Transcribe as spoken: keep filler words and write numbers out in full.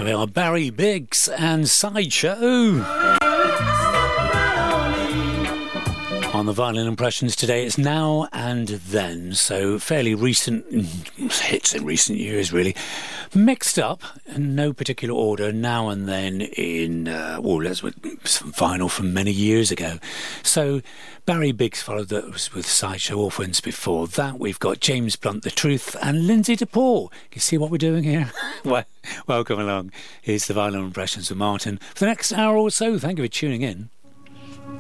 There we are, Barry Biggs and Sideshow. On the Violin Impressions today, it's Now and Then, so fairly recent hits in recent years, really. Mixed up in no particular order, now and then in, uh, well, let's with some vinyl from many years ago. So Barry Biggs followed that was with Sideshow Orphans. Before that, we've got James Blunt, The Truth, and Lindsay DePaul. You see what we're doing here? Well, welcome along. Here's the Violin Impressions with Martin for the next hour or so. Thank you for tuning in.